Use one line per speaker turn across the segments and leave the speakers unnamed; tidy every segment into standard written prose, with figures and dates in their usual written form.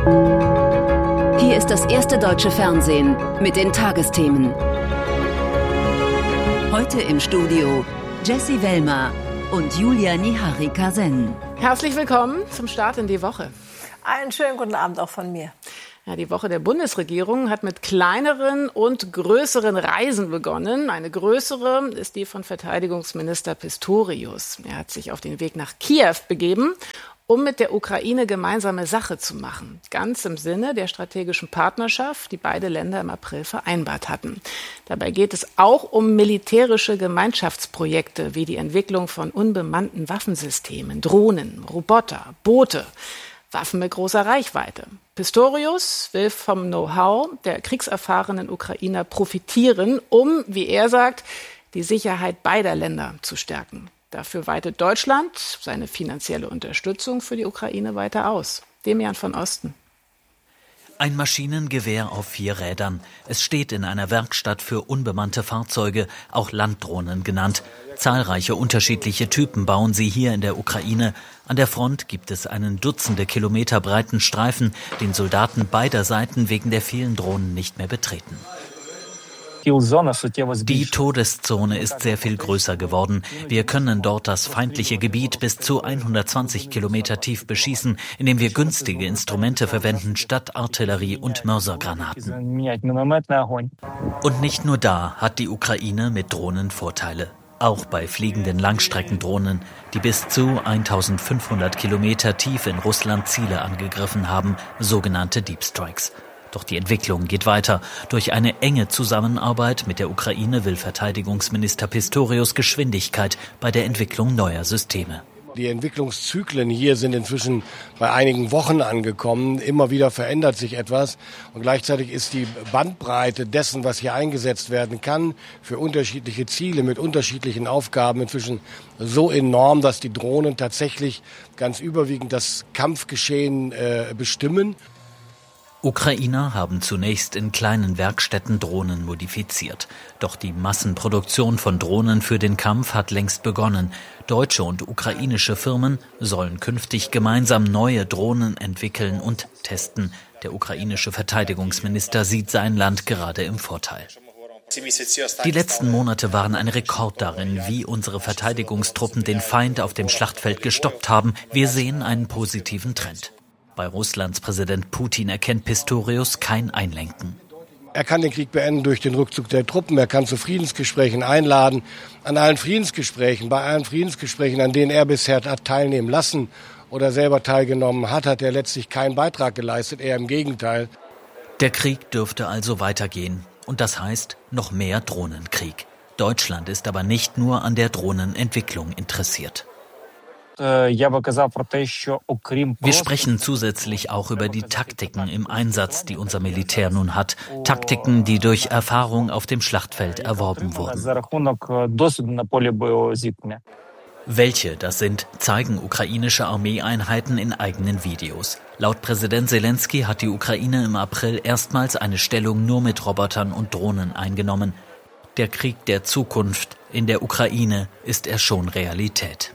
Hier ist das erste deutsche Fernsehen mit den Tagesthemen. Heute im Studio Jessie Wellmer und Julia Nihari-Kasen.
Herzlich willkommen zum Start in die Woche.
Einen schönen guten Abend auch von mir.
Ja, die Woche der Bundesregierung hat mit kleineren und größeren Reisen begonnen. Eine größere ist die von Verteidigungsminister Pistorius. Er hat sich auf den Weg nach Kiew begeben, um mit der Ukraine gemeinsame Sache zu machen. Ganz im Sinne der strategischen Partnerschaft, die beide Länder im April vereinbart hatten. Dabei geht es auch um militärische Gemeinschaftsprojekte wie die Entwicklung von unbemannten Waffensystemen, Drohnen, Roboter, Boote, Waffen mit großer Reichweite. Pistorius will vom Know-how der kriegserfahrenen Ukrainer profitieren, um, wie er sagt, die Sicherheit beider Länder zu stärken. Dafür weitet Deutschland seine finanzielle Unterstützung für die Ukraine weiter aus. Demian von Osten.
Ein Maschinengewehr auf 4 Rädern. Es steht in einer Werkstatt für unbemannte Fahrzeuge, auch Landdrohnen genannt. Zahlreiche unterschiedliche Typen bauen sie hier in der Ukraine. An der Front gibt es einen Dutzende Kilometer breiten Streifen, den Soldaten beider Seiten wegen der vielen Drohnen nicht mehr betreten. Die Todeszone ist sehr viel größer geworden. Wir können dort das feindliche Gebiet bis zu 120 Kilometer tief beschießen, indem wir günstige Instrumente verwenden statt Artillerie und Mörsergranaten. Und nicht nur da hat die Ukraine mit Drohnen Vorteile. Auch bei fliegenden Langstreckendrohnen, die bis zu 1500 Kilometer tief in Russland Ziele angegriffen haben, sogenannte Deep Strikes. Doch die Entwicklung geht weiter. Durch eine enge Zusammenarbeit mit der Ukraine will Verteidigungsminister Pistorius Geschwindigkeit bei der Entwicklung neuer Systeme.
Die Entwicklungszyklen hier sind inzwischen bei einigen Wochen angekommen. Immer wieder verändert sich etwas. Und gleichzeitig ist die Bandbreite dessen, was hier eingesetzt werden kann, für unterschiedliche Ziele mit unterschiedlichen Aufgaben inzwischen so enorm, dass die Drohnen tatsächlich ganz überwiegend das Kampfgeschehen bestimmen.
Ukrainer haben zunächst in kleinen Werkstätten Drohnen modifiziert. Doch die Massenproduktion von Drohnen für den Kampf hat längst begonnen. Deutsche und ukrainische Firmen sollen künftig gemeinsam neue Drohnen entwickeln und testen. Der ukrainische Verteidigungsminister sieht sein Land gerade im Vorteil. Die letzten Monate waren ein Rekord darin, wie unsere Verteidigungstruppen den Feind auf dem Schlachtfeld gestoppt haben. Wir sehen einen positiven Trend. Bei Russlands Präsident Putin erkennt Pistorius kein Einlenken.
Er kann den Krieg beenden durch den Rückzug der Truppen. Er kann zu Friedensgesprächen einladen. Bei allen Friedensgesprächen, an denen er bisher hat teilnehmen lassen oder selber teilgenommen hat, hat er letztlich keinen Beitrag geleistet. Eher im Gegenteil.
Der Krieg dürfte also weitergehen. Und das heißt noch mehr Drohnenkrieg. Deutschland ist aber nicht nur an der Drohnenentwicklung interessiert. Wir sprechen zusätzlich auch über die Taktiken im Einsatz, die unser Militär nun hat. Taktiken, die durch Erfahrung auf dem Schlachtfeld erworben wurden. Welche das sind, zeigen ukrainische Armeeeinheiten in eigenen Videos. Laut Präsident Selenskyj hat die Ukraine im April erstmals eine Stellung nur mit Robotern und Drohnen eingenommen. Der Krieg der Zukunft in der Ukraine ist er schon Realität.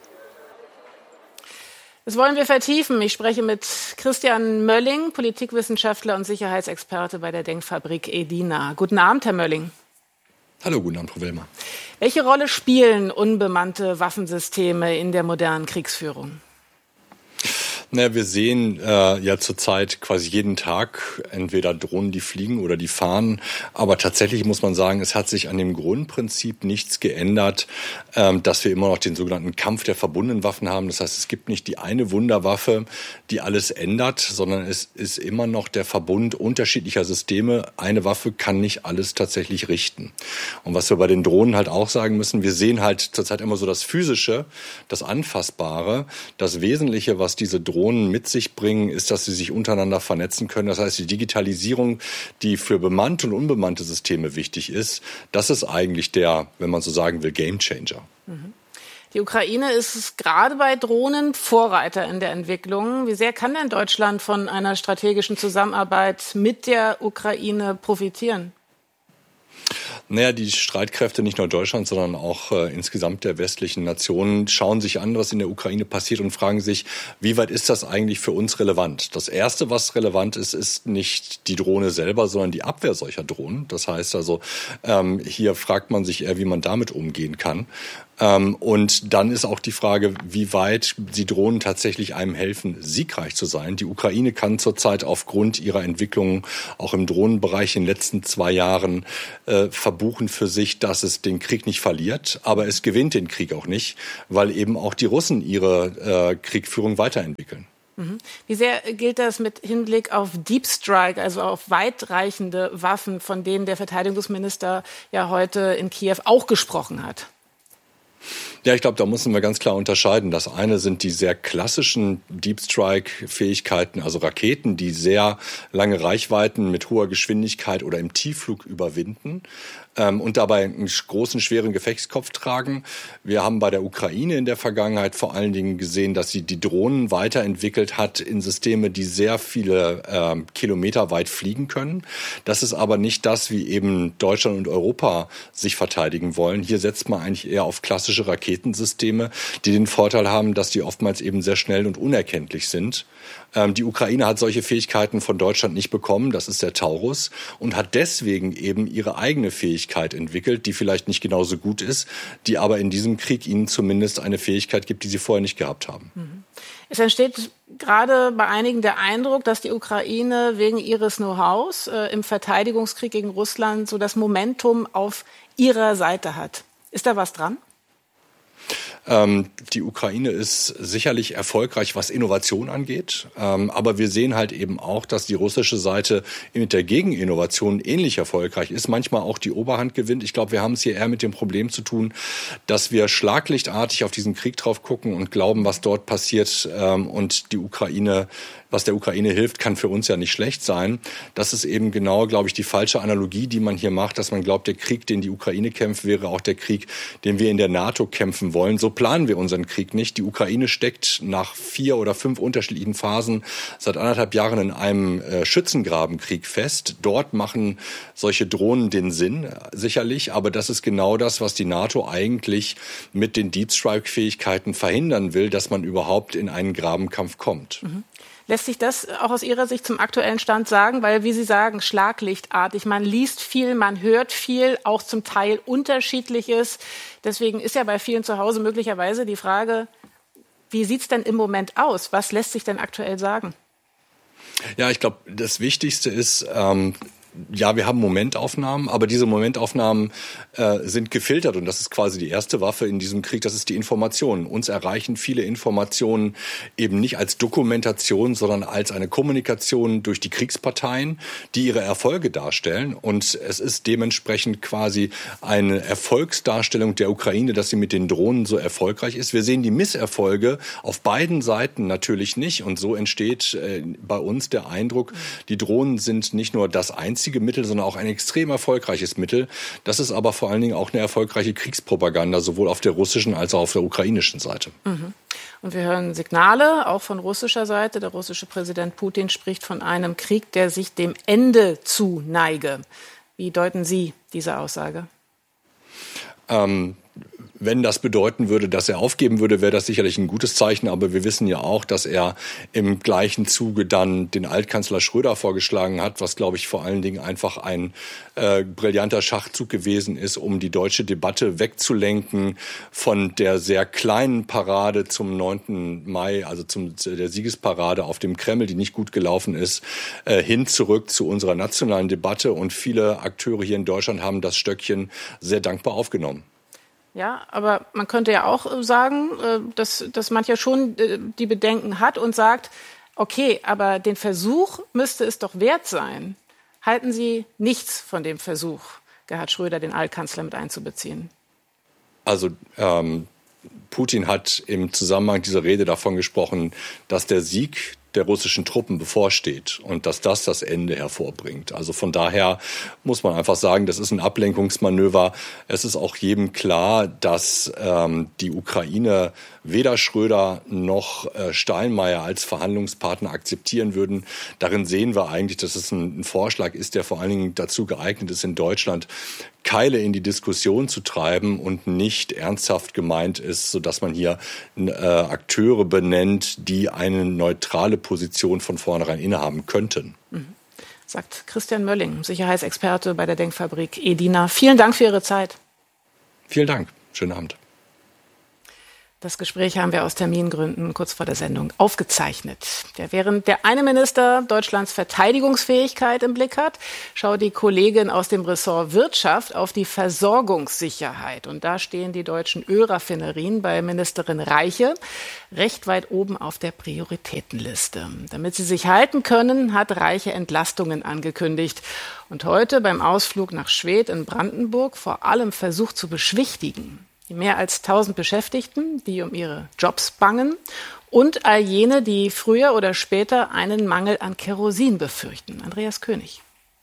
Das wollen wir vertiefen. Ich spreche mit Christian Mölling, Politikwissenschaftler und Sicherheitsexperte bei der Denkfabrik EDINA. Guten Abend, Herr Mölling.
Hallo, guten Abend, Frau Wellmer.
Welche Rolle spielen unbemannte Waffensysteme in der modernen Kriegsführung?
Naja, wir sehen ja zurzeit quasi jeden Tag entweder Drohnen, die fliegen oder die fahren. Aber tatsächlich muss man sagen, es hat sich an dem Grundprinzip nichts geändert, dass wir immer noch den sogenannten Kampf der verbundenen Waffen haben. Das heißt, es gibt nicht die eine Wunderwaffe, die alles ändert, sondern es ist immer noch der Verbund unterschiedlicher Systeme. Eine Waffe kann nicht alles tatsächlich richten. Und was wir bei den Drohnen halt auch sagen müssen, wir sehen halt zurzeit immer so das Physische, das Anfassbare. Das Wesentliche, was diese Drohnen mit sich bringen, ist, dass sie sich untereinander vernetzen können. Das heißt, die Digitalisierung, die für bemannte und unbemannte Systeme wichtig ist, das ist eigentlich der, wenn man so sagen will, Gamechanger.
Die Ukraine ist gerade bei Drohnen Vorreiter in der Entwicklung. Wie sehr kann denn Deutschland von einer strategischen Zusammenarbeit mit der Ukraine profitieren?
Naja, die Streitkräfte nicht nur Deutschlands, sondern auch insgesamt der westlichen Nationen schauen sich an, was in der Ukraine passiert und fragen sich, wie weit ist das eigentlich für uns relevant? Das Erste, was relevant ist, ist nicht die Drohne selber, sondern die Abwehr solcher Drohnen. Das heißt also, hier fragt man sich eher, wie man damit umgehen kann. Und dann ist auch die Frage, wie weit die Drohnen tatsächlich einem helfen, siegreich zu sein. Die Ukraine kann zurzeit aufgrund ihrer Entwicklung auch im Drohnenbereich in den letzten 2 Jahren verbuchen für sich, dass es den Krieg nicht verliert, aber es gewinnt den Krieg auch nicht, weil eben auch die Russen ihre Kriegführung weiterentwickeln.
Wie sehr gilt das mit Hinblick auf Deep Strike, also auf weitreichende Waffen, von denen der Verteidigungsminister ja heute in Kiew auch gesprochen hat?
Ja, ich glaube, da müssen wir ganz klar unterscheiden. Das eine sind die sehr klassischen Deep Strike-Fähigkeiten, also Raketen, die sehr lange Reichweiten mit hoher Geschwindigkeit oder im Tiefflug überwinden und dabei einen großen, schweren Gefechtskopf tragen. Wir haben bei der Ukraine in der Vergangenheit vor allen Dingen gesehen, dass sie die Drohnen weiterentwickelt hat in Systeme, die sehr viele Kilometer weit fliegen können. Das ist aber nicht das, wie eben Deutschland und Europa sich verteidigen wollen. Hier setzt man eigentlich eher auf klassische Raketensysteme, die den Vorteil haben, dass die oftmals eben sehr schnell und unerkenntlich sind. Die Ukraine hat solche Fähigkeiten von Deutschland nicht bekommen, das ist der Taurus, und hat deswegen eben ihre eigene Fähigkeit entwickelt, die vielleicht nicht genauso gut ist, die aber in diesem Krieg ihnen zumindest eine Fähigkeit gibt, die sie vorher nicht gehabt haben.
Es entsteht gerade bei einigen der Eindruck, dass die Ukraine wegen ihres Know-hows im Verteidigungskrieg gegen Russland so das Momentum auf ihrer Seite hat. Ist da was dran?
Die Ukraine ist sicherlich erfolgreich, was Innovation angeht. Aber wir sehen halt eben auch, dass die russische Seite mit der Gegeninnovation ähnlich erfolgreich ist, manchmal auch die Oberhand gewinnt. Ich glaube, wir haben es hier eher mit dem Problem zu tun, dass wir schlaglichtartig auf diesen Krieg drauf gucken und glauben, was dort passiert und die Ukraine, was der Ukraine hilft, kann für uns ja nicht schlecht sein. Das ist eben genau, glaube ich, die falsche Analogie, die man hier macht, dass man glaubt, der Krieg, den die Ukraine kämpft, wäre auch der Krieg, den wir in der NATO kämpfen wollen. So planen wir unseren Krieg nicht. Die Ukraine steckt nach 4 oder 5 unterschiedlichen Phasen seit 1,5 Jahren in einem Schützengrabenkrieg fest. Dort machen solche Drohnen den Sinn, sicherlich. Aber das ist genau das, was die NATO eigentlich mit den Deep Strike-Fähigkeiten verhindern will, dass man überhaupt in einen Grabenkampf kommt.
Lässt sich das auch aus Ihrer Sicht zum aktuellen Stand sagen? Weil, wie Sie sagen, schlaglichtartig. Man liest viel, man hört viel, auch zum Teil Unterschiedliches. Deswegen ist ja bei vielen zu Hause möglicherweise die Frage, wie sieht es denn im Moment aus? Was lässt sich denn aktuell sagen?
Ja, ich glaube, das Wichtigste ist, ja, wir haben Momentaufnahmen, aber diese Momentaufnahmen sind gefiltert und das ist quasi die erste Waffe in diesem Krieg, das ist die Information. Uns erreichen viele Informationen eben nicht als Dokumentation, sondern als eine Kommunikation durch die Kriegsparteien, die ihre Erfolge darstellen und es ist dementsprechend quasi eine Erfolgsdarstellung der Ukraine, dass sie mit den Drohnen so erfolgreich ist. Wir sehen die Misserfolge auf beiden Seiten natürlich nicht und so entsteht bei uns der Eindruck, die Drohnen sind nicht nur das einzige Mittel, sondern auch ein extrem erfolgreiches Mittel. Das ist aber vor allen Dingen auch eine erfolgreiche Kriegspropaganda, sowohl auf der russischen als auch auf der ukrainischen Seite.
Und wir hören Signale, auch von russischer Seite. Der russische Präsident Putin spricht von einem Krieg, der sich dem Ende zuneige. Wie deuten Sie diese Aussage?
Wenn das bedeuten würde, dass er aufgeben würde, wäre das sicherlich ein gutes Zeichen. Aber wir wissen ja auch, dass er im gleichen Zuge dann den Altkanzler Schröder vorgeschlagen hat, was, glaube ich, vor allen Dingen einfach ein brillanter Schachzug gewesen ist, um die deutsche Debatte wegzulenken von der sehr kleinen Parade zum 9. Mai, also der Siegesparade auf dem Kreml, die nicht gut gelaufen ist, hin zurück zu unserer nationalen Debatte. Und viele Akteure hier in Deutschland haben das Stöckchen sehr dankbar aufgenommen.
Ja, aber man könnte ja auch sagen, dass mancher schon die Bedenken hat und sagt, okay, aber den Versuch müsste es doch wert sein. Halten Sie nichts von dem Versuch, Gerhard Schröder, den Altkanzler, mit einzubeziehen?
Also Putin hat im Zusammenhang dieser Rede davon gesprochen, dass der Sieg der russischen Truppen bevorsteht und dass das Ende hervorbringt. Also von daher muss man einfach sagen, das ist ein Ablenkungsmanöver. Es ist auch jedem klar, dass die Ukraine weder Schröder noch Steinmeier als Verhandlungspartner akzeptieren würden. Darin sehen wir eigentlich, dass es ein Vorschlag ist, der vor allen Dingen dazu geeignet ist, in Deutschland Keile in die Diskussion zu treiben und nicht ernsthaft gemeint ist, sodass man hier Akteure benennt, die eine neutrale Position von vornherein innehaben könnten.
Sagt Christian Mölling, Sicherheitsexperte bei der Denkfabrik EDINA. Vielen Dank für Ihre Zeit.
Vielen Dank. Schönen Abend.
Das Gespräch haben wir aus Termingründen kurz vor der Sendung aufgezeichnet. Während der eine Minister Deutschlands Verteidigungsfähigkeit im Blick hat, schaut die Kollegin aus dem Ressort Wirtschaft auf die Versorgungssicherheit. Und da stehen die deutschen Ölraffinerien bei Ministerin Reiche recht weit oben auf der Prioritätenliste. Damit sie sich halten können, hat Reiche Entlastungen angekündigt. Und heute beim Ausflug nach Schwedt in Brandenburg vor allem versucht zu beschwichtigen. Die mehr als 1000 Beschäftigten, die um ihre Jobs bangen, und all jene, die früher oder später einen Mangel an Kerosin befürchten. Andreas König.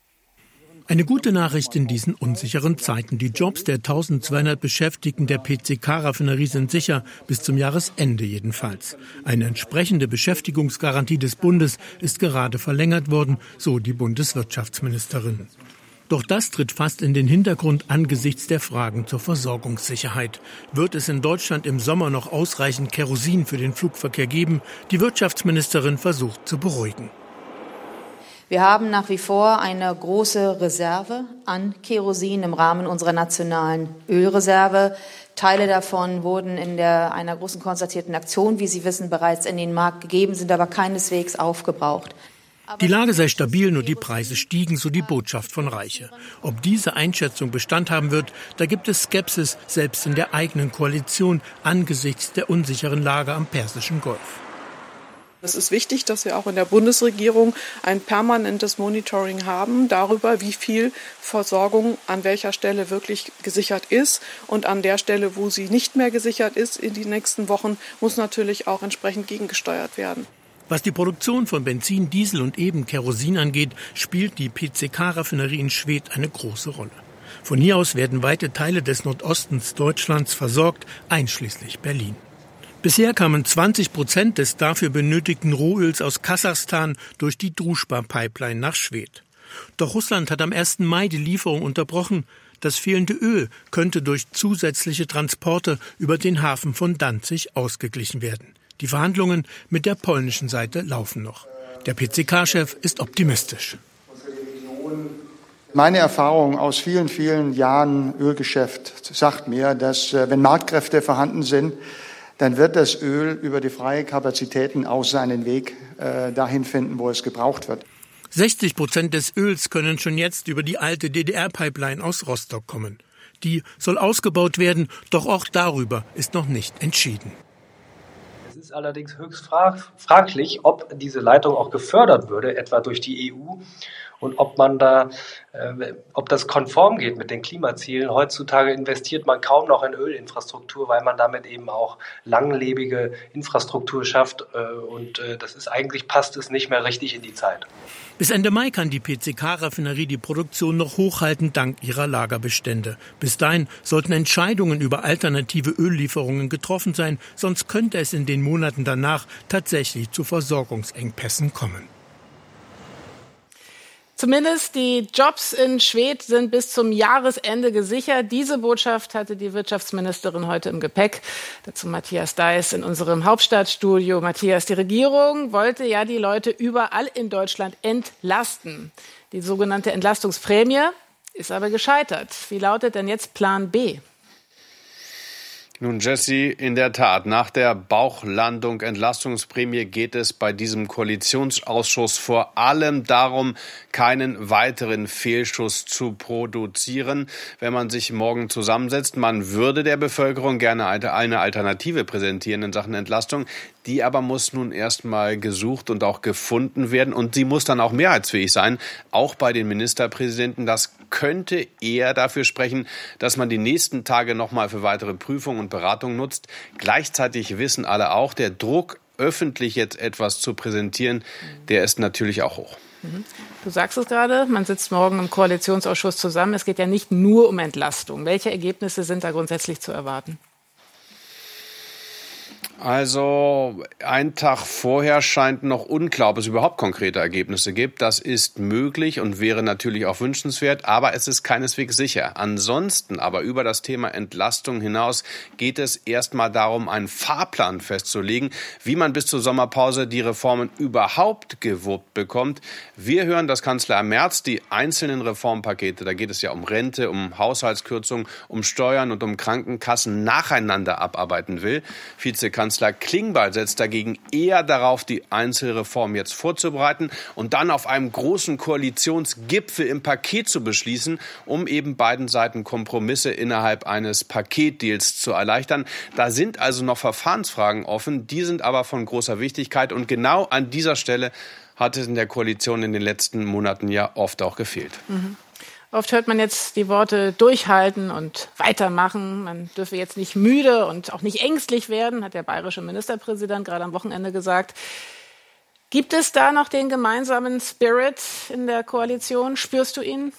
Eine gute Nachricht in diesen unsicheren Zeiten. Die Jobs der 1200 Beschäftigten der PCK-Raffinerie sind sicher, bis zum Jahresende jedenfalls. Eine entsprechende Beschäftigungsgarantie des Bundes ist gerade verlängert worden, so die Bundeswirtschaftsministerin. Doch das tritt fast in den Hintergrund angesichts der Fragen zur Versorgungssicherheit. Wird es in Deutschland im Sommer noch ausreichend Kerosin für den Flugverkehr geben? Die Wirtschaftsministerin versucht zu beruhigen.
Wir haben nach wie vor eine große Reserve an Kerosin im Rahmen unserer nationalen Ölreserve. Teile davon wurden in einer großen konzertierten Aktion, wie Sie wissen, bereits in den Markt gegeben, sind aber keineswegs aufgebraucht.
Die Lage sei stabil, nur die Preise stiegen, so die Botschaft von Reiche. Ob diese Einschätzung Bestand haben wird, da gibt es Skepsis, selbst in der eigenen Koalition, angesichts der unsicheren Lage am Persischen Golf.
Es ist wichtig, dass wir auch in der Bundesregierung ein permanentes Monitoring haben darüber, wie viel Versorgung an welcher Stelle wirklich gesichert ist. Und an der Stelle, wo sie nicht mehr gesichert ist, in den nächsten Wochen, muss natürlich auch entsprechend gegengesteuert werden.
Was die Produktion von Benzin, Diesel und eben Kerosin angeht, spielt die PCK-Raffinerie in Schwedt eine große Rolle. Von hier aus werden weite Teile des Nordostens Deutschlands versorgt, einschließlich Berlin. Bisher kamen 20% des dafür benötigten Rohöls aus Kasachstan durch die Druschba-Pipeline nach Schwedt. Doch Russland hat am 1. Mai die Lieferung unterbrochen. Das fehlende Öl könnte durch zusätzliche Transporte über den Hafen von Danzig ausgeglichen werden. Die Verhandlungen mit der polnischen Seite laufen noch. Der PCK-Chef ist optimistisch.
Meine Erfahrung aus vielen, vielen Jahren Ölgeschäft sagt mir, dass wenn Marktkräfte vorhanden sind, dann wird das Öl über die freien Kapazitäten auch seinen Weg dahin finden, wo es gebraucht wird.
60% des Öls können schon jetzt über die alte DDR-Pipeline aus Rostock kommen. Die soll ausgebaut werden, doch auch darüber ist noch nicht entschieden.
Es ist allerdings höchst fraglich, ob diese Leitung auch gefördert würde, etwa durch die EU, und ob das konform geht mit den Klimazielen. Heutzutage investiert man kaum noch in Ölinfrastruktur, weil man damit eben auch langlebige Infrastruktur schafft. Und passt es nicht mehr richtig in die Zeit.
Bis Ende Mai kann die PCK-Raffinerie die Produktion noch hochhalten, dank ihrer Lagerbestände. Bis dahin sollten Entscheidungen über alternative Öllieferungen getroffen sein, sonst könnte es in den Monaten danach tatsächlich zu Versorgungsengpässen kommen.
Zumindest die Jobs in Schwedt sind bis zum Jahresende gesichert. Diese Botschaft hatte die Wirtschaftsministerin heute im Gepäck. Dazu Matthias Deiß in unserem Hauptstadtstudio. Matthias, die Regierung wollte ja die Leute überall in Deutschland entlasten. Die sogenannte Entlastungsprämie ist aber gescheitert. Wie lautet denn jetzt Plan B?
Nun, Jesse, in der Tat, nach der Bauchlandung Entlastungsprämie geht es bei diesem Koalitionsausschuss vor allem darum, keinen weiteren Fehlschuss zu produzieren. Wenn man sich morgen zusammensetzt, man würde der Bevölkerung gerne eine Alternative präsentieren in Sachen Entlastung. Die aber muss nun erstmal gesucht und auch gefunden werden. Und sie muss dann auch mehrheitsfähig sein, auch bei den Ministerpräsidenten. Das könnte eher dafür sprechen, dass man die nächsten Tage nochmal für weitere Prüfungen und Beratungen nutzt. Gleichzeitig wissen alle auch, der Druck, öffentlich jetzt etwas zu präsentieren, der ist natürlich auch hoch.
Du sagst es gerade, man sitzt morgen im Koalitionsausschuss zusammen. Es geht ja nicht nur um Entlastung. Welche Ergebnisse sind da grundsätzlich zu erwarten?
Also ein Tag vorher scheint noch unklar, ob es überhaupt konkrete Ergebnisse gibt. Das ist möglich und wäre natürlich auch wünschenswert, aber es ist keineswegs sicher. Ansonsten aber über das Thema Entlastung hinaus geht es erstmal darum, einen Fahrplan festzulegen, wie man bis zur Sommerpause die Reformen überhaupt gewuppt bekommt. Wir hören, dass Kanzler Merz die einzelnen Reformpakete, da geht es ja um Rente, um Haushaltskürzungen, um Steuern und um Krankenkassen, nacheinander abarbeiten will. Vizekanzler Klingbeil setzt dagegen eher darauf, die Einzelreform jetzt vorzubereiten und dann auf einem großen Koalitionsgipfel im Paket zu beschließen, um eben beiden Seiten Kompromisse innerhalb eines Paketdeals zu erleichtern. Da sind also noch Verfahrensfragen offen, die sind aber von großer Wichtigkeit und genau an dieser Stelle hat es in der Koalition in den letzten Monaten ja oft auch gefehlt.
Mhm. Oft hört man jetzt die Worte durchhalten und weitermachen. Man dürfe jetzt nicht müde und auch nicht ängstlich werden, hat der bayerische Ministerpräsident gerade am Wochenende gesagt. Gibt es da noch den gemeinsamen Spirit in der Koalition? Spürst du ihn?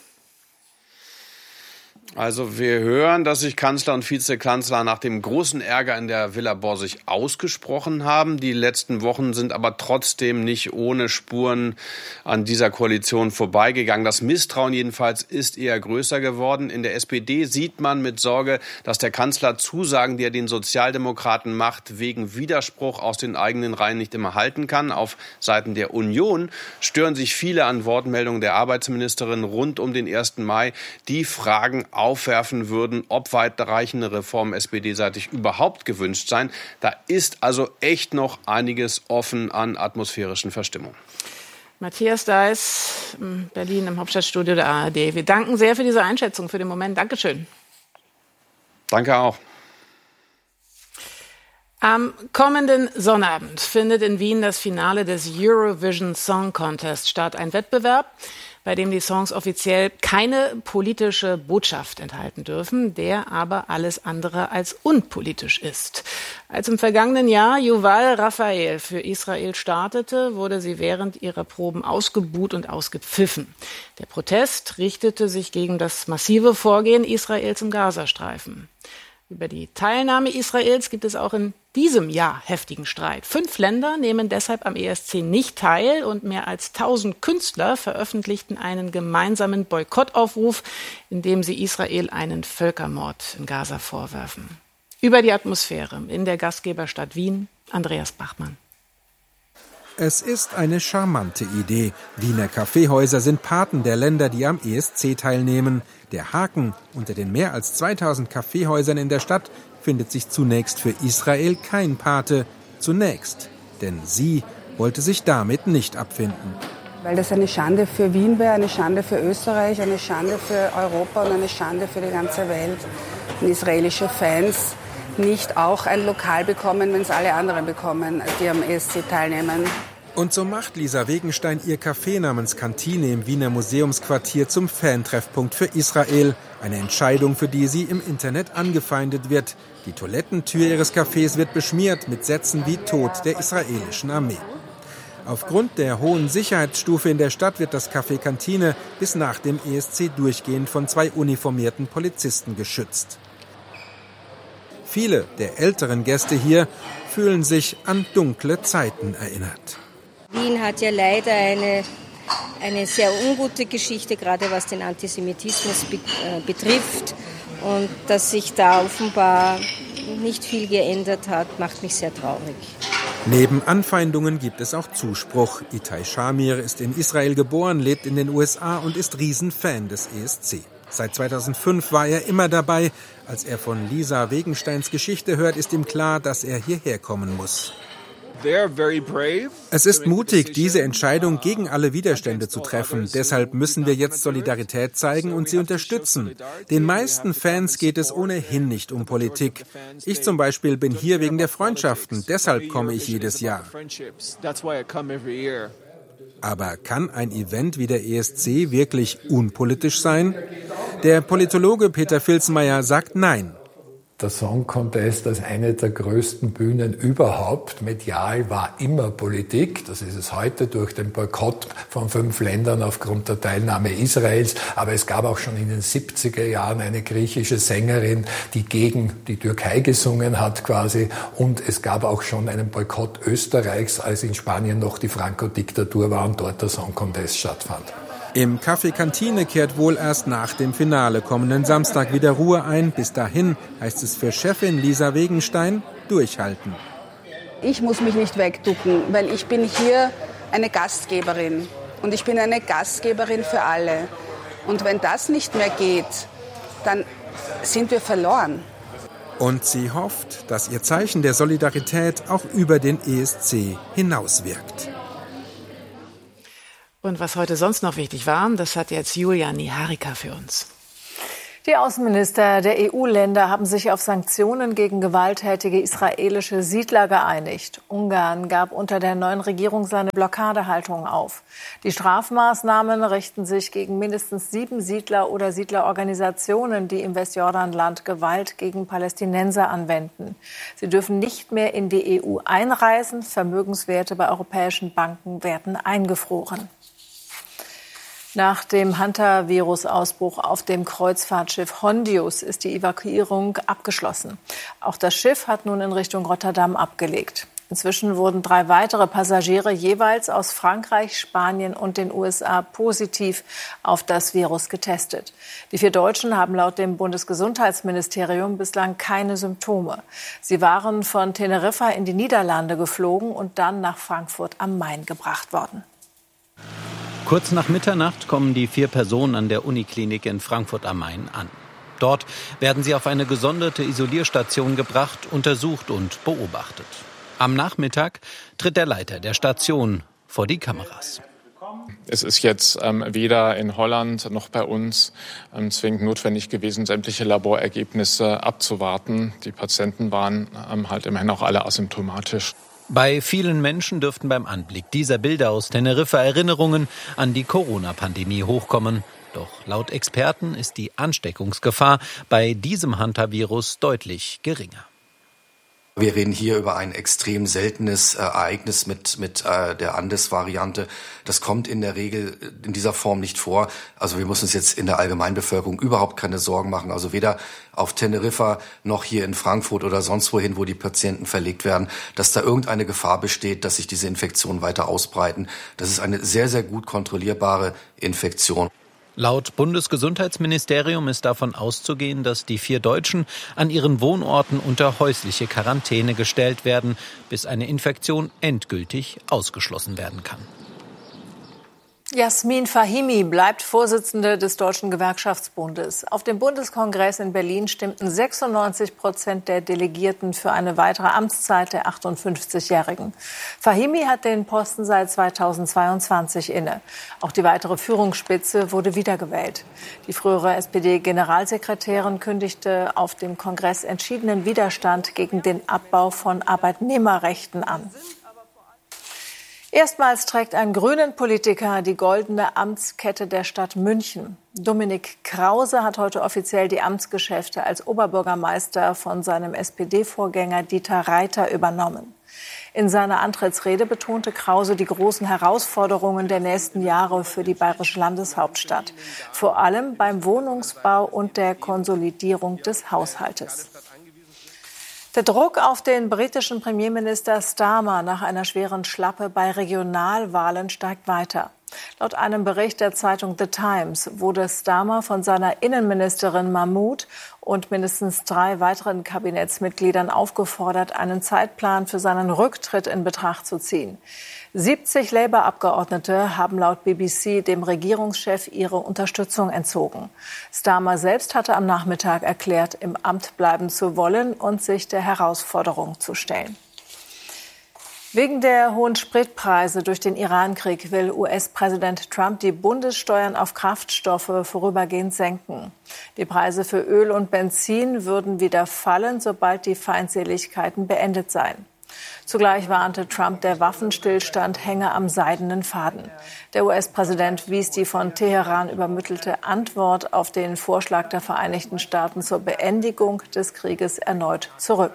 Also wir hören, dass sich Kanzler und Vizekanzler nach dem großen Ärger in der Villa Borsig ausgesprochen haben. Die letzten Wochen sind aber trotzdem nicht ohne Spuren an dieser Koalition vorbeigegangen. Das Misstrauen jedenfalls ist eher größer geworden. In der SPD sieht man mit Sorge, dass der Kanzler Zusagen, die er den Sozialdemokraten macht, wegen Widerspruch aus den eigenen Reihen nicht immer halten kann. Auf Seiten der Union stören sich viele an Wortmeldungen der Arbeitsministerin rund um den 1. Mai, die Fragen aufwerfen würden, ob weitreichende Reformen SPD-seitig überhaupt gewünscht seien. Da ist also echt noch einiges offen an atmosphärischen Verstimmungen.
Matthias Deiß, Berlin im Hauptstadtstudio der ARD. Wir danken sehr für diese Einschätzung, für den Moment. Dankeschön.
Danke auch.
Am kommenden Sonnabend findet in Wien das Finale des Eurovision Song Contest statt. Ein Wettbewerb, bei dem die Songs offiziell keine politische Botschaft enthalten dürfen, der aber alles andere als unpolitisch ist. Als im vergangenen Jahr Yuval Raphael für Israel startete, wurde sie während ihrer Proben ausgebuht und ausgepfiffen. Der Protest richtete sich gegen das massive Vorgehen Israels im Gazastreifen. Über die Teilnahme Israels gibt es auch in diesem Jahr heftigen Streit. 5 Länder nehmen deshalb am ESC nicht teil und mehr als 1000 Künstler veröffentlichten einen gemeinsamen Boykottaufruf, in dem sie Israel einen Völkermord in Gaza vorwerfen. Über die Atmosphäre in der Gastgeberstadt Wien, Andreas Bachmann.
Es ist eine charmante Idee. Wiener Kaffeehäuser sind Paten der Länder, die am ESC teilnehmen. Der Haken: unter den mehr als 2000 Kaffeehäusern in der Stadt findet sich zunächst für Israel kein Pate. Zunächst. Denn sie wollte sich damit nicht abfinden.
Weil das eine Schande für Wien wäre, eine Schande für Österreich, eine Schande für Europa und eine Schande für die ganze Welt. Wenn israelische Fans nicht auch ein Lokal bekommen, wenn es alle anderen bekommen, die am ESC teilnehmen.
Und so macht Lisa Wegenstein ihr Café namens Kantine im Wiener Museumsquartier zum Fantreffpunkt für Israel. Eine Entscheidung, für die sie im Internet angefeindet wird. Die Toilettentür ihres Cafés wird beschmiert mit Sätzen wie Tod der israelischen Armee. Aufgrund der hohen Sicherheitsstufe in der Stadt wird das Café Kantine bis nach dem ESC durchgehend von 2 uniformierten Polizisten geschützt. Viele der älteren Gäste hier fühlen sich an dunkle Zeiten erinnert.
Wien hat ja leider eine sehr ungute Geschichte, gerade was den Antisemitismus betrifft. Und dass sich da offenbar nicht viel geändert hat, macht mich sehr traurig.
Neben Anfeindungen gibt es auch Zuspruch. Itai Shamir ist in Israel geboren, lebt in den USA und ist Riesenfan des ESC. Seit 2005 war er immer dabei. Als er von Lisa Wegensteins Geschichte hört, ist ihm klar, dass er hierher kommen muss. Es ist mutig, diese Entscheidung gegen alle Widerstände zu treffen. Deshalb müssen wir jetzt Solidarität zeigen und sie unterstützen. Den meisten Fans geht es ohnehin nicht um Politik. Ich zum Beispiel bin hier wegen der Freundschaften. Deshalb komme ich jedes Jahr. Aber kann ein Event wie der ESC wirklich unpolitisch sein? Der Politologe Peter Filzmeier sagt nein.
der Song Contest als eine der größten Bühnen überhaupt. Medial war immer Politik. Das ist es heute durch den Boykott von 5 Ländern aufgrund der Teilnahme Israels. Aber es gab auch schon in den 70er Jahren eine griechische Sängerin, die gegen die Türkei gesungen hat quasi. Und es gab auch schon einen Boykott Österreichs, als in Spanien noch die Franco-Diktatur war und dort der Song Contest stattfand.
Im Café Kantine kehrt wohl erst nach dem Finale kommenden Samstag wieder Ruhe ein. Bis dahin heißt es für Chefin Lisa Wegenstein, durchhalten.
Ich muss mich nicht wegducken, weil ich bin hier eine Gastgeberin. Und ich bin eine Gastgeberin für alle. Und wenn das nicht mehr geht, dann sind wir verloren.
Und sie hofft, dass ihr Zeichen der Solidarität auch über den ESC hinauswirkt.
Und was heute sonst noch wichtig war, das hat jetzt Julia Niharika für uns.
Die Außenminister der EU-Länder haben sich auf Sanktionen gegen gewalttätige israelische Siedler geeinigt. Ungarn gab unter der neuen Regierung seine Blockadehaltung auf. Die Strafmaßnahmen richten sich gegen mindestens 7 Siedler oder Siedlerorganisationen, die im Westjordanland Gewalt gegen Palästinenser anwenden. Sie dürfen nicht mehr in die EU einreisen. Vermögenswerte bei europäischen Banken werden eingefroren. Nach dem Hantavirus-Ausbruch auf dem Kreuzfahrtschiff Hondius ist die Evakuierung abgeschlossen. Auch das Schiff hat nun in Richtung Rotterdam abgelegt. Inzwischen wurden 3 weitere Passagiere jeweils aus Frankreich, Spanien und den USA positiv auf das Virus getestet. Die 4 Deutschen haben laut dem Bundesgesundheitsministerium bislang keine Symptome. Sie waren von Teneriffa in die Niederlande geflogen und dann nach Frankfurt am Main gebracht worden.
Kurz nach Mitternacht kommen die 4 Personen an der Uniklinik in Frankfurt am Main an. Dort werden sie auf eine gesonderte Isolierstation gebracht, untersucht und beobachtet. Am Nachmittag tritt der Leiter der Station vor die Kameras.
Es ist jetzt weder in Holland noch bei uns zwingend notwendig gewesen, sämtliche Laborergebnisse abzuwarten. Die Patienten waren halt immerhin auch alle asymptomatisch.
Bei vielen Menschen dürften beim Anblick dieser Bilder aus Teneriffa Erinnerungen an die Corona-Pandemie hochkommen. Doch laut Experten ist die Ansteckungsgefahr bei diesem Hantavirus deutlich geringer.
Wir reden hier über ein extrem seltenes Ereignis mit der Andes-Variante. Das kommt in der Regel in dieser Form nicht vor. Also wir müssen uns jetzt in der Allgemeinbevölkerung überhaupt keine Sorgen machen. Also weder auf Teneriffa noch hier in Frankfurt oder sonst wohin, wo die Patienten verlegt werden, dass da irgendeine Gefahr besteht, dass sich diese Infektionen weiter ausbreiten. Das ist eine sehr, sehr gut kontrollierbare Infektion.
Laut Bundesgesundheitsministerium ist davon auszugehen, dass die 4 Deutschen an ihren Wohnorten unter häusliche Quarantäne gestellt werden, bis eine Infektion endgültig ausgeschlossen werden kann.
Jasmin Fahimi bleibt Vorsitzende des Deutschen Gewerkschaftsbundes. Auf dem Bundeskongress in Berlin stimmten 96% der Delegierten für eine weitere Amtszeit der 58-Jährigen. Fahimi hat den Posten seit 2022 inne. Auch die weitere Führungsspitze wurde wiedergewählt. Die frühere SPD-Generalsekretärin kündigte auf dem Kongress entschiedenen Widerstand gegen den Abbau von Arbeitnehmerrechten an. Erstmals trägt ein Grünen-Politiker die goldene Amtskette der Stadt München. Dominik Krause hat heute offiziell die Amtsgeschäfte als Oberbürgermeister von seinem SPD-Vorgänger Dieter Reiter übernommen. In seiner Antrittsrede betonte Krause die großen Herausforderungen der nächsten Jahre für die bayerische Landeshauptstadt, vor allem beim Wohnungsbau und der Konsolidierung des Haushaltes. Der Druck auf den britischen Premierminister Starmer nach einer schweren Schlappe bei Regionalwahlen steigt weiter. Laut einem Bericht der Zeitung The Times wurde Starmer von seiner Innenministerin Mahmood und mindestens 3 weiteren Kabinettsmitgliedern aufgefordert, einen Zeitplan für seinen Rücktritt in Betracht zu ziehen. 70 Labour-Abgeordnete haben laut BBC dem Regierungschef ihre Unterstützung entzogen. Starmer selbst hatte am Nachmittag erklärt, im Amt bleiben zu wollen und sich der Herausforderung zu stellen. Wegen der hohen Spritpreise durch den Irankrieg will US-Präsident Trump die Bundessteuern auf Kraftstoffe vorübergehend senken. Die Preise für Öl und Benzin würden wieder fallen, sobald die Feindseligkeiten beendet seien. Zugleich warnte Trump, der Waffenstillstand hänge am seidenen Faden. Der US-Präsident wies die von Teheran übermittelte Antwort auf den Vorschlag der Vereinigten Staaten zur Beendigung des Krieges erneut zurück.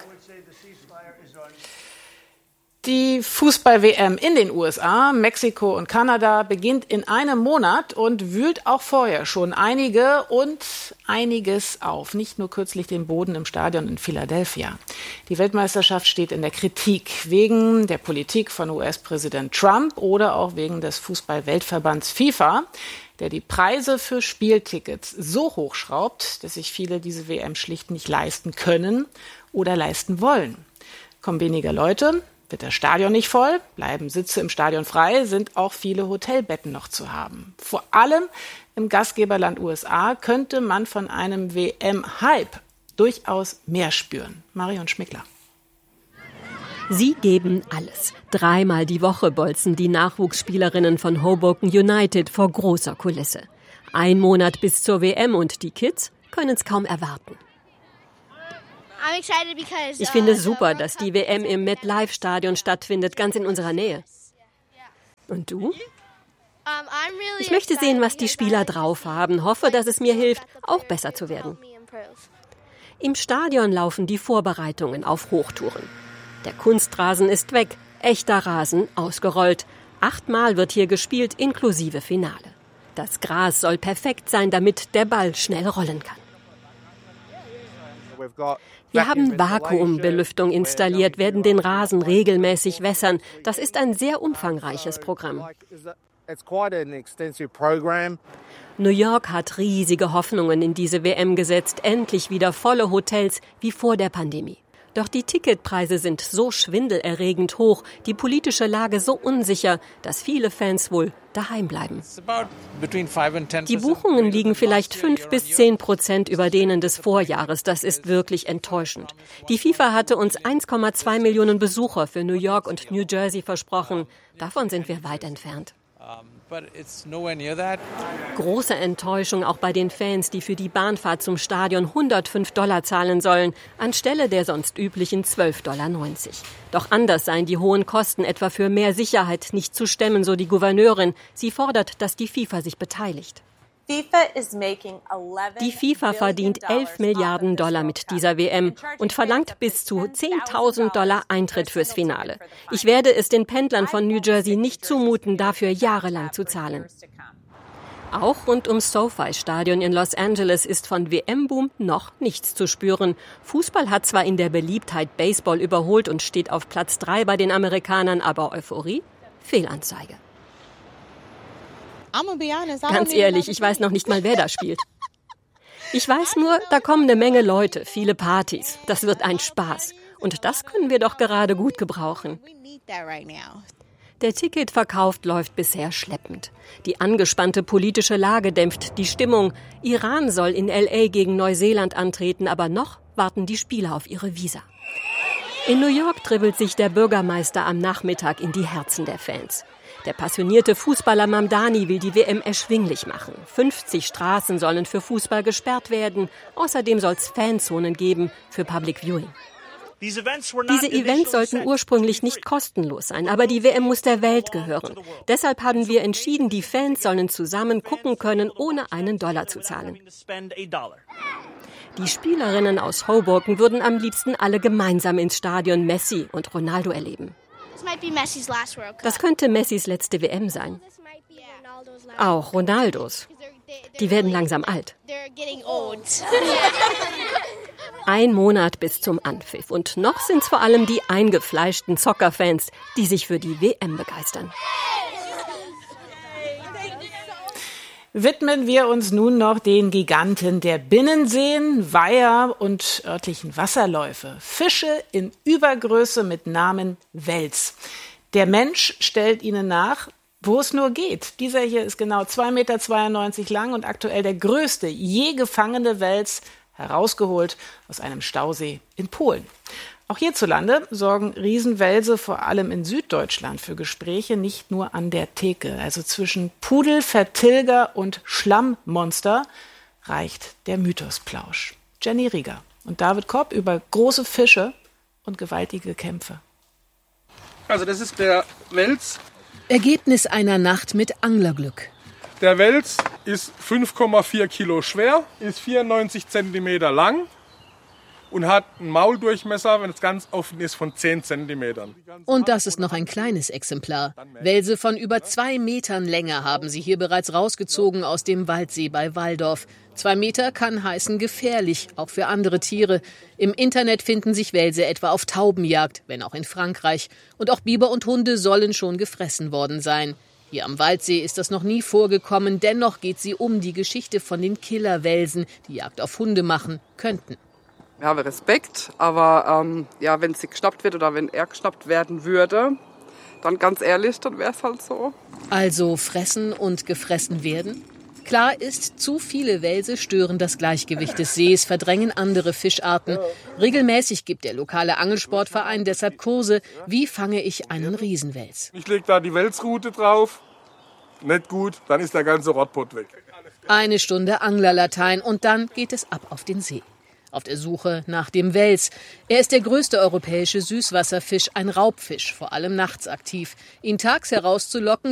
Die Fußball-WM in den USA, Mexiko und Kanada beginnt in einem Monat und wühlt auch vorher schon einiges auf. Nicht nur kürzlich den Boden im Stadion in Philadelphia. Die Weltmeisterschaft steht in der Kritik wegen der Politik von US-Präsident Trump oder auch wegen des Fußball-Weltverbands FIFA, der die Preise für Spieltickets so hochschraubt, dass sich viele diese WM schlicht nicht leisten können oder leisten wollen. Kommen weniger Leute, wird das Stadion nicht voll, bleiben Sitze im Stadion frei, sind auch viele Hotelbetten noch zu haben. Vor allem im Gastgeberland USA könnte man von einem WM-Hype durchaus mehr spüren. Marion Schmickler.
Sie geben alles. 3-mal die Woche bolzen die Nachwuchsspielerinnen von Hoboken United vor großer Kulisse. 1 Monat bis zur WM und die Kids können es kaum erwarten. Ich finde es super, dass die WM im MetLife-Stadion stattfindet, ganz in unserer Nähe. Und du? Ich möchte sehen, was die Spieler drauf haben, hoffe, dass es mir hilft, auch besser zu werden. Im Stadion laufen die Vorbereitungen auf Hochtouren. Der Kunstrasen ist weg, echter Rasen ausgerollt. 8-mal wird hier gespielt, inklusive Finale. Das Gras soll perfekt sein, damit der Ball schnell rollen kann. Wir haben Vakuumbelüftung installiert, werden den Rasen regelmäßig wässern. Das ist ein sehr umfangreiches Programm. New York hat riesige Hoffnungen in diese WM gesetzt. Endlich wieder volle Hotels wie vor der Pandemie. Doch die Ticketpreise sind so schwindelerregend hoch, die politische Lage so unsicher, dass viele Fans wohl daheim bleiben. Die Buchungen liegen vielleicht 5-10% über denen des Vorjahres. Das ist wirklich enttäuschend. Die FIFA hatte uns 1,2 Millionen Besucher für New York und New Jersey versprochen. Davon sind wir weit entfernt. Große Enttäuschung auch bei den Fans, die für die Bahnfahrt zum Stadion $105 zahlen sollen, anstelle der sonst üblichen $12,90. Doch anders seien die hohen Kosten etwa für mehr Sicherheit nicht zu stemmen, so die Gouverneurin. Sie fordert, dass die FIFA sich beteiligt. Die FIFA verdient $11 Milliarden mit dieser WM und verlangt bis zu $10.000 Eintritt fürs Finale. Ich werde es den Pendlern von New Jersey nicht zumuten, dafür jahrelang zu zahlen. Auch rund ums SoFi-Stadion in Los Angeles ist von WM-Boom noch nichts zu spüren. Fußball hat zwar in der Beliebtheit Baseball überholt und steht auf Platz 3 bei den Amerikanern, aber Euphorie? Fehlanzeige. Ganz ehrlich, ich weiß noch nicht mal, wer da spielt. Ich weiß nur, da kommen eine Menge Leute, viele Partys. Das wird ein Spaß. Und das können wir doch gerade gut gebrauchen. Der Ticketverkauf läuft bisher schleppend. Die angespannte politische Lage dämpft die Stimmung. Iran soll in L.A. gegen Neuseeland antreten, aber noch warten die Spieler auf ihre Visa. In New York dribbelt sich der Bürgermeister am Nachmittag in die Herzen der Fans. Der passionierte Fußballer Mamdani will die WM erschwinglich machen. 50 Straßen sollen für Fußball gesperrt werden. Außerdem soll es Fanzonen geben für Public Viewing. Diese Events sollten ursprünglich nicht kostenlos sein, aber die WM muss der Welt gehören. Deshalb haben wir entschieden, die Fans sollen zusammen gucken können, ohne $1 zu zahlen. Die Spielerinnen aus Hoboken würden am liebsten alle gemeinsam ins Stadion Messi und Ronaldo erleben. Das könnte Messis letzte WM sein. Auch Ronaldos. Die werden langsam alt. 1 Monat bis zum Anpfiff. Und noch sind es vor allem die eingefleischten Soccer-Fans, die sich für die WM begeistern.
Widmen wir uns nun noch den Giganten der Binnenseen, Weiher und örtlichen Wasserläufe. Fische in Übergröße mit Namen Wels. Der Mensch stellt ihnen nach, wo es nur geht. Dieser hier ist genau 2,92 Meter lang und aktuell der größte je gefangene Wels, herausgeholt aus einem Stausee in Polen. Auch hierzulande sorgen Riesenwelse vor allem in Süddeutschland für Gespräche, nicht nur an der Theke. Also zwischen Pudel, Vertilger und Schlammmonster reicht der Mythosplausch. Jenny Rieger und David Kopp über große Fische und gewaltige Kämpfe.
Also das ist der Wels.
Ergebnis einer Nacht mit Anglerglück.
Der Wels ist 5,4 Kilo schwer, ist 94 Zentimeter lang und hat einen Mauldurchmesser, wenn es ganz offen ist, von 10 Zentimetern.
Und das ist noch ein kleines Exemplar. Welse von über 2 Metern Länge haben sie hier bereits rausgezogen aus dem Waldsee bei Walldorf. 2 Meter kann heißen gefährlich, auch für andere Tiere. Im Internet finden sich Welse etwa auf Taubenjagd, wenn auch in Frankreich. Und auch Biber und Hunde sollen schon gefressen worden sein. Hier am Waldsee ist das noch nie vorgekommen. Dennoch geht sie um die Geschichte von den Killerwelsen, die Jagd auf Hunde machen könnten.
Wir haben Respekt, aber wenn sie geschnappt wird oder wenn er geschnappt werden würde, dann ganz ehrlich, dann wäre es halt so.
Also fressen und gefressen werden? Klar ist, zu viele Welse stören das Gleichgewicht des Sees, verdrängen andere Fischarten. Regelmäßig gibt der lokale Angelsportverein deshalb Kurse, wie fange ich einen Riesenwels.
Ich lege da die Welsrute drauf, nicht gut, dann ist der ganze Rottpott weg.
1 Stunde Anglerlatein und dann geht es ab auf den See. Auf der Suche nach dem Wels. Er ist der größte europäische Süßwasserfisch, ein Raubfisch, vor allem nachts aktiv. Ihn tags herauszulocken,